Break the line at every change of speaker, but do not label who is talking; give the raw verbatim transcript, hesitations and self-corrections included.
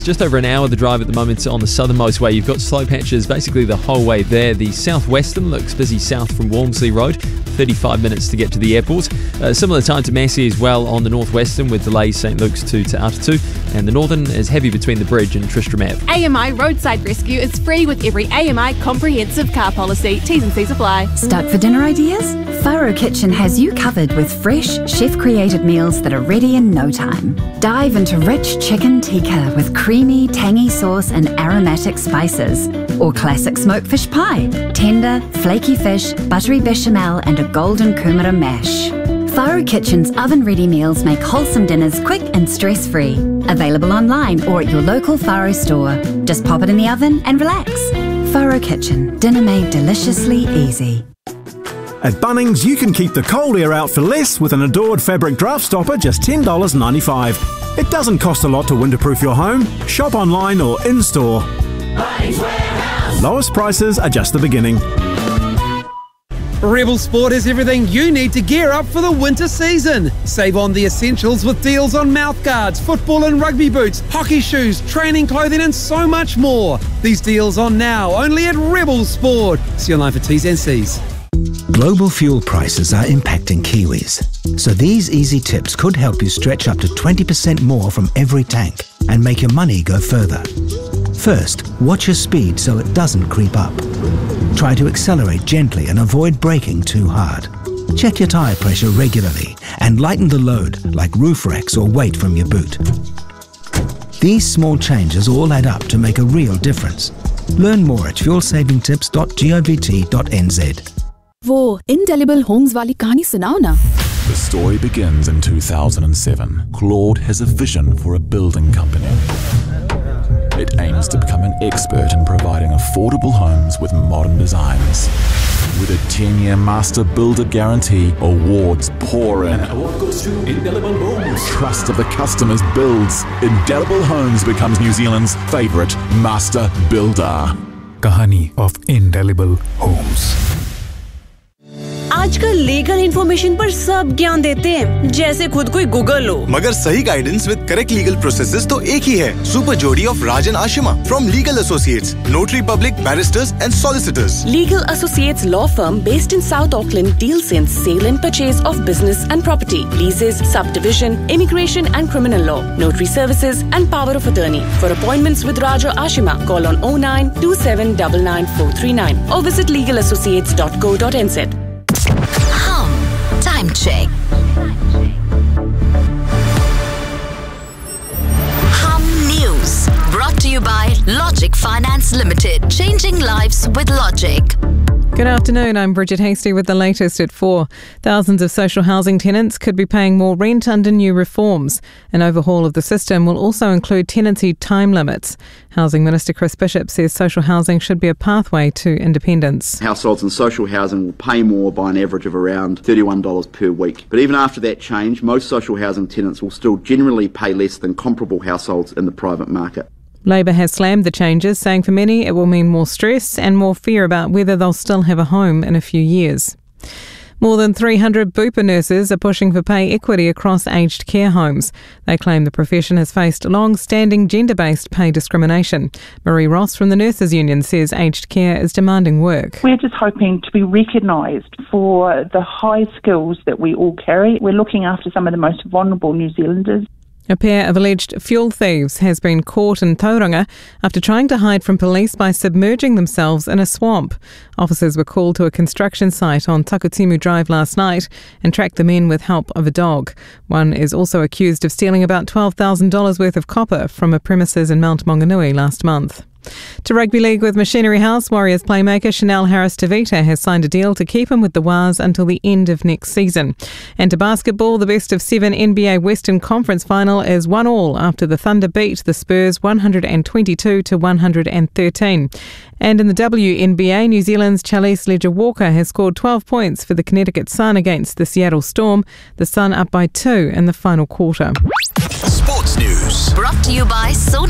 Just over an hour the drive at the moment on the southernmost way. You've got slow patches basically the whole way there. The southwestern looks busy south from Walmsley Road, thirty-five minutes to get to the airport. Uh, similar time to Massey as well on the northwestern with delays St Luke's to Te Atatu. And the northern is heavy between the bridge and Tristram Ave.
A M I Roadside Rescue is free with every A M I comprehensive car policy. T's and C's apply.
Stuck for dinner ideas? Faro Kitchen has you covered with fresh, chef-created meals that are ready in no time. Dive into rich chicken tikka with creamy, tangy sauce and aromatic spices. Or classic smoked fish pie, tender, flaky fish, buttery bechamel and a golden kumara mash. Faro Kitchen's oven-ready meals make wholesome dinners quick and stress-free. Available online or at your local Faro store. Just pop it in the oven and relax. Faro Kitchen, dinner made deliciously easy.
At Bunnings, you can keep the cold air out for less with an Adored fabric draft stopper, just ten dollars ninety-five. It doesn't cost a lot to winterproof your home. Shop online or in-store.
Bunnings Warehouse.
Lowest prices are just the beginning.
Rebel Sport has everything you need to gear up for the winter season. Save on the essentials with deals on mouthguards, football and rugby boots, hockey shoes, training clothing and so much more. These deals on now only at Rebel Sport. See you online for T's and C's.
Global fuel prices are impacting Kiwis, so these easy tips could help you stretch up to twenty percent more from every tank and make your money go further. First, watch your speed so it doesn't creep up. Try to accelerate gently and avoid braking too hard. Check your tyre pressure regularly and lighten the load like roof racks or weight from your boot. These small changes all add up to make a real difference. Learn more at fuel saving tips dot govt dot n z.
वो Indelible Homes वाली कहानी सुनाओ ना.
The story begins in two thousand seven. Claude has a vision for a building company. It aims to become an expert in providing affordable homes with modern designs. With a ten-year master builder guarantee, awards pour in.
An award goes to Indelible Homes.
Trust of the customers builds. Indelible Homes becomes New Zealand's favourite master builder.
Kahani of Indelible Homes.
आजकल legal information पर सब ज्ञान देते हैं, जैसे खुद कोई Google हो.
मगर सही guidance with correct legal processes तो एक ही है. सुपर जोड़ी of Rajan Ashima from legal associates, notary public, barrister's and solicitors.
Legal Associates law firm based in South Auckland deals in sale and purchase of business and property, leases, subdivision, immigration and criminal law, notary services and power of attorney. For appointments with Raja Ashima, call on oh nine two seven nine nine four three nine or visit legal associates dot co dot n z.
Hum Time Check. Hum News brought to you by Logic Finance Limited. Changing lives with Logic.
Good afternoon, I'm Bridget Hasty with the latest at four. Thousands of social housing tenants could be paying more rent under new reforms. An overhaul of the system will also include tenancy time limits. Housing Minister Chris Bishop says social housing should be a pathway to independence.
Households in social housing will pay more by an average of around thirty-one dollars per week. But even after that change, most social housing tenants will still generally pay less than comparable households in the private market.
Labor has slammed the changes, saying for many it will mean more stress and more fear about whether they'll still have a home in a few years. More than three hundred Bupa nurses are pushing for pay equity across aged care homes. They claim the profession has faced long-standing gender-based pay discrimination. Marie Ross from the Nurses Union says aged care is demanding work.
We're just hoping to be recognised for the high skills that we all carry. We're looking after some of the most vulnerable New Zealanders.
A pair of alleged fuel thieves has been caught in Tauranga after trying to hide from police by submerging themselves in a swamp. Officers were called to a construction site on Takutimu Drive last night and tracked the men with help of a dog. One is also accused of stealing about twelve thousand dollars worth of copper from a premises in Mount Maunganui last month. To rugby league with Machinery House, Warriors playmaker Chanel Harris-Tavita has signed a deal to keep him with the Wars until the end of next season. And to basketball, the best of seven N B A Western Conference final is one all after the Thunder beat the Spurs one hundred twenty-two to one hundred thirteen. And in the W N B A, New Zealand's Chalise Leger-Walker has scored twelve points for the Connecticut Sun against the Seattle Storm. The Sun up by two in the final quarter.
Sports News brought to you by Soda